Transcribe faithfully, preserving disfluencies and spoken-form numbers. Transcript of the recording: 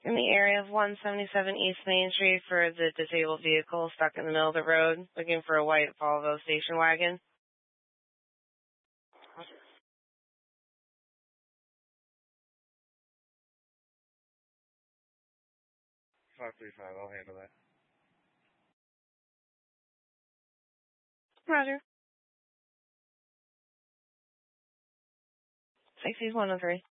In the area of one seventy-seven East Main Street for the disabled vehicle stuck in the middle of the road, looking for a white Volvo station wagon. five three five, I'll handle that. Roger. six one oh three.